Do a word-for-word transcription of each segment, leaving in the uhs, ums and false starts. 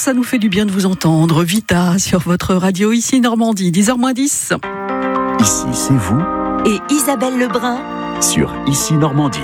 ça nous fait du bien de vous entendre. Vita sur votre radio, ici Normandie, dix heures moins dix. Ici, c'est vous. Et Isabelle Lebrun Sur Ici Normandie.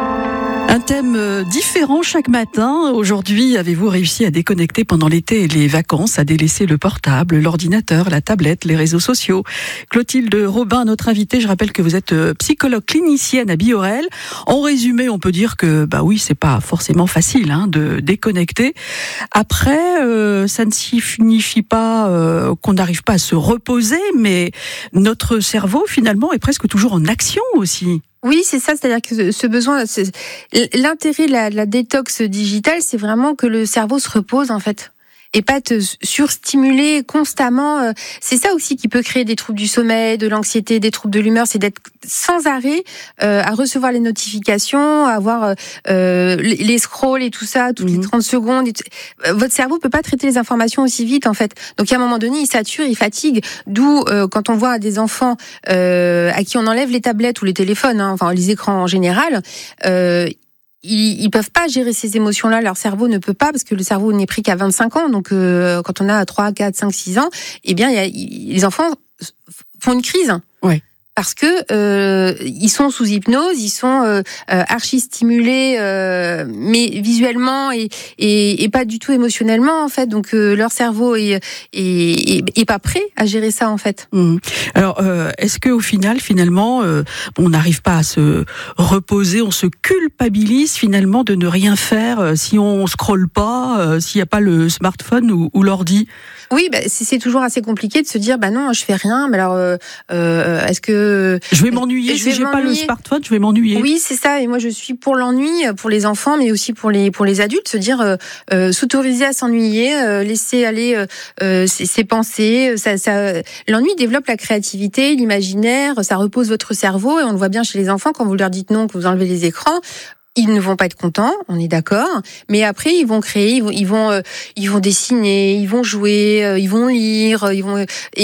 Un thème différent chaque matin. Aujourd'hui, avez-vous réussi à déconnecter pendant l'été et les vacances, à délaisser le portable, l'ordinateur, la tablette, les réseaux sociaux? Clotilde Robin, notre invitée, je rappelle que vous êtes psychologue clinicienne à Biorel. En résumé, on peut dire que, bah oui, c'est pas forcément facile hein, de déconnecter. Après, euh, ça ne signifie pas euh, qu'on n'arrive pas à se reposer, mais notre cerveau, finalement, est presque toujours en action aussi. Oui, c'est ça, c'est-à-dire que ce besoin, c'est, l'intérêt de la, de la détox digitale, c'est vraiment que le cerveau se repose en fait. Et pas te surstimuler constamment. C'est ça aussi qui peut créer des troubles du sommeil, de l'anxiété, des troubles de l'humeur, c'est d'être sans arrêt euh, à recevoir les notifications, à avoir euh, les scrolls et tout ça, toutes mmh. les trente secondes. Et votre cerveau peut pas traiter les informations aussi vite, en fait. Donc, à un moment donné, il sature, il fatigue. D'où, euh, quand on voit des enfants euh, à qui on enlève les tablettes ou les téléphones, hein, enfin les écrans en général, euh, Ils, ils peuvent pas gérer ces émotions-là, leur cerveau ne peut pas, parce que le cerveau n'est pris qu'à vingt-cinq ans, donc euh, quand on a trois, quatre, cinq, six ans, eh bien, y a, y, les enfants font une crise. Ouais. Parce que euh, ils sont sous hypnose, ils sont euh, euh, archi stimulés, euh, mais visuellement et, et, et pas du tout émotionnellement en fait. Donc euh, leur cerveau est, est, est, est pas prêt à gérer ça en fait. Mmh. Alors euh, est-ce que au final, finalement, euh, on n'arrive pas à se reposer, on se culpabilise finalement de ne rien faire euh, si on scrolle pas, euh, s'il y a pas le smartphone ou, ou l'ordi? Oui, bah, c'est, c'est toujours assez compliqué de se dire, bah non, je fais rien. Mais alors, euh, euh, est-ce que je vais m'ennuyer je vais si j'ai m'ennuyer. Pas le smartphone, je vais m'ennuyer. Oui, c'est ça. Et moi, je suis pour l'ennui, pour les enfants, mais aussi pour les pour les adultes, se dire, euh, euh, s'autoriser à s'ennuyer, euh, laisser aller euh, euh, ses, ses pensées. Ça, ça, l'ennui développe la créativité, l'imaginaire. Ça repose votre cerveau, et on le voit bien chez les enfants quand vous leur dites non, que vous enlevez les écrans. Ils ne vont pas être contents, on est d'accord. Mais après, ils vont créer, ils vont, ils vont, euh, ils vont dessiner, ils vont jouer, euh, ils vont lire, ils vont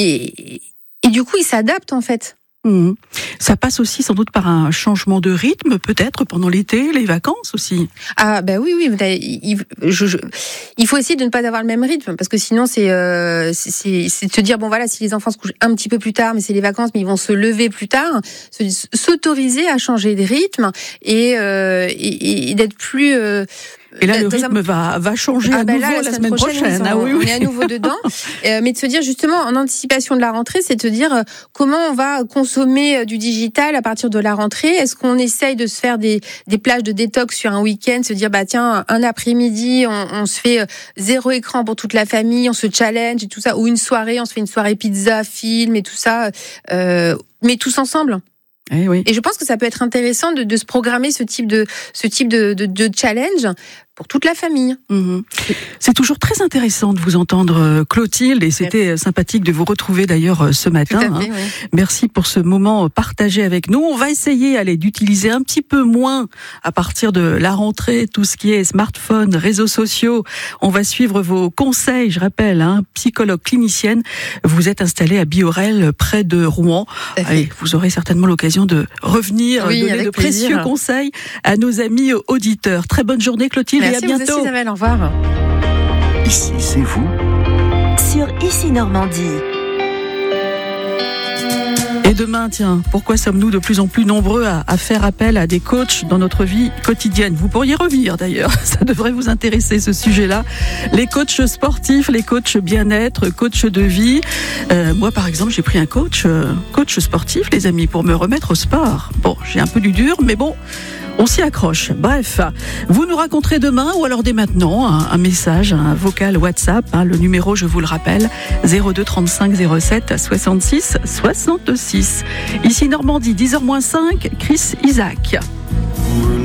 et, et du coup, ils s'adaptent en fait. Mmh. Ça passe aussi sans doute par un changement de rythme, peut-être pendant l'été, les vacances aussi. Ah ben bah oui, oui. Il, je, je, il faut essayer de ne pas avoir le même rythme, parce que sinon c'est, euh, c'est, c'est de se dire bon voilà, si les enfants se couchent un petit peu plus tard, mais c'est les vacances, mais ils vont se lever plus tard, s'autoriser à changer de rythme et, euh, et, et d'être plus euh, Et là, le rythme un... va, va changer ah à ben nouveau là, la, la semaine, semaine prochaine. prochaine. On, ah oui, oui. on est à nouveau dedans. euh, mais de se dire justement, en anticipation de la rentrée, c'est de se dire euh, comment on va consommer euh, du digital à partir de la rentrée. Est-ce qu'on essaye de se faire des, des plages de détox sur un week-end, se dire bah tiens, un après-midi, on, on se fait euh, zéro écran pour toute la famille, on se challenge et tout ça, ou une soirée, on se fait une soirée pizza, film et tout ça, euh, mais tous ensemble. Eh oui. Et je pense que ça peut être intéressant de, de se programmer ce type de, ce type de, de, de challenge pour toute la famille. Mmh. C'est toujours très intéressant de vous entendre, Clotilde, et c'était Merci. sympathique de vous retrouver d'ailleurs ce matin. Fait, hein. oui. Merci pour ce moment partagé avec nous. On va essayer allez, d'utiliser un petit peu moins à partir de la rentrée tout ce qui est smartphone, réseaux sociaux. On va suivre vos conseils, je rappelle, hein, psychologue clinicienne. Vous êtes installée à Biorel, près de Rouen. Allez, vous aurez certainement l'occasion de revenir, oui, donner de plaisir. précieux conseils à nos amis auditeurs. Très bonne journée, Clotilde. Merci, et à bientôt. Vous aussi, Isabelle, au revoir. Ici, c'est vous. Sur Ici Normandie. Et demain, tiens, pourquoi sommes-nous de plus en plus nombreux à, à faire appel à des coachs dans notre vie quotidienne? Vous pourriez revenir d'ailleurs, ça devrait vous intéresser ce sujet-là. Les coachs sportifs, les coachs bien-être, coachs de vie. Euh, moi, par exemple, j'ai pris un coach, euh, coach sportif, les amis, pour me remettre au sport. Bon, j'ai un peu du dur, mais bon... on s'y accroche. Bref, vous nous raconterez demain ou alors dès maintenant un, un message, un vocal WhatsApp. Hein, le numéro, je vous le rappelle, zéro deux trente-cinq zéro sept soixante-six soixante-six. Ici Normandie, dix heures moins cinq, Chris Isaac.